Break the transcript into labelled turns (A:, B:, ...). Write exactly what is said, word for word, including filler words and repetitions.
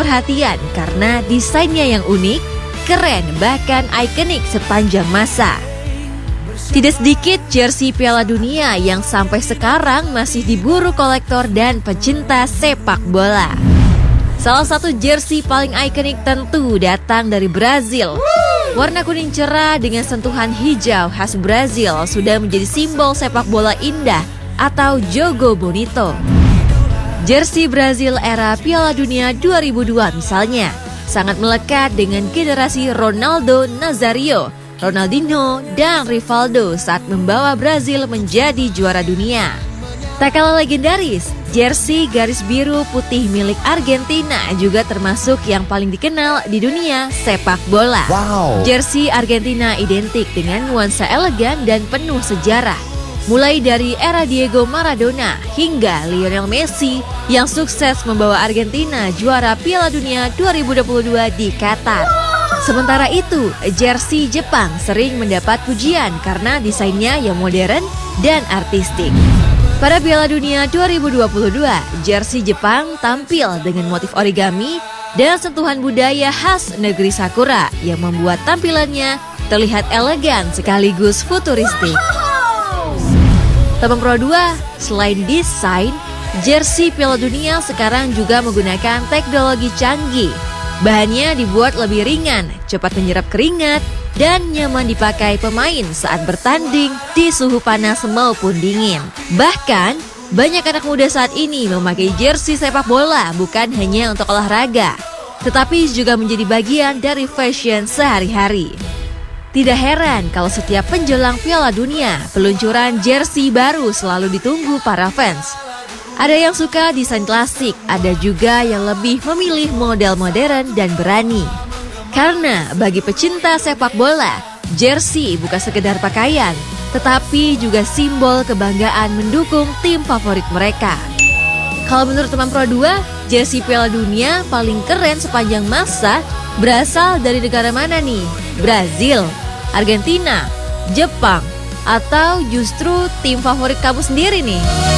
A: perhatian karena desainnya yang unik, keren, bahkan ikonik sepanjang masa. Tidak sedikit jersey Piala Dunia yang sampai sekarang masih diburu kolektor dan pecinta sepak bola. Salah satu jersey paling ikonik tentu datang dari Brazil. Warna kuning cerah dengan sentuhan hijau khas Brazil sudah menjadi simbol sepak bola indah atau jogo bonito. Jersey Brazil era Piala Dunia dua ribu dua misalnya sangat melekat dengan generasi Ronaldo Nazario, Ronaldinho, dan Rivaldo saat membawa Brazil menjadi juara dunia. Tak kalah legendaris, jersey garis biru putih milik Argentina juga termasuk yang paling dikenal di dunia sepak bola.
B: Wow.
A: Jersey Argentina identik dengan nuansa elegan dan penuh sejarah. Mulai dari era Diego Maradona hingga Lionel Messi yang sukses membawa Argentina juara Piala Dunia dua ribu dua puluh dua di Qatar. Sementara itu, jersey Jepang sering mendapat pujian karena desainnya yang modern dan artistik. Pada Piala Dunia dua ribu dua puluh dua, jersey Jepang tampil dengan motif origami dan sentuhan budaya khas negeri Sakura yang membuat tampilannya terlihat elegan sekaligus futuristik. Teman Pro dua, selain desain, jersey Piala Dunia sekarang juga menggunakan teknologi canggih. Bahannya dibuat lebih ringan, cepat menyerap keringat, dan nyaman dipakai pemain saat bertanding di suhu panas maupun dingin. Bahkan, banyak anak muda saat ini memakai jersey sepak bola bukan hanya untuk olahraga, tetapi juga menjadi bagian dari fashion sehari-hari. Tidak heran kalau setiap menjelang Piala Dunia, peluncuran jersey baru selalu ditunggu para fans. Ada yang suka desain klasik, ada juga yang lebih memilih model modern dan berani. Karena bagi pecinta sepak bola, jersey bukan sekedar pakaian, tetapi juga simbol kebanggaan mendukung tim favorit mereka. Kalau menurut teman Pro dua, jersey Piala Dunia paling keren sepanjang masa berasal dari negara mana nih? Brazil, Argentina, Jepang, atau justru tim favorit kamu sendiri nih?